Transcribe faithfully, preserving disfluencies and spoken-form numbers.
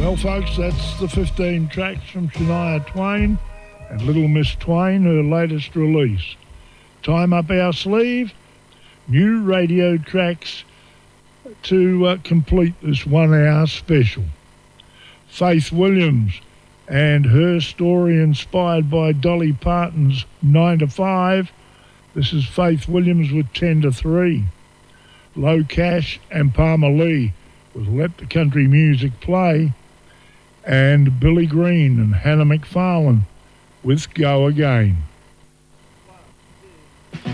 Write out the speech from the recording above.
Well, folks, that's the fifteen tracks from Shania Twain and Little Miss Twain, her latest release. Time up our sleeve, new radio tracks to uh, complete this one-hour special. Faith Williams and her story inspired by Dolly Parton's nine to five. This is Faith Williams with ten to three. Low Cash and Palmer Lee with Let the Country Music Play. And Billy Green and Hannah McFarlane with Go Again.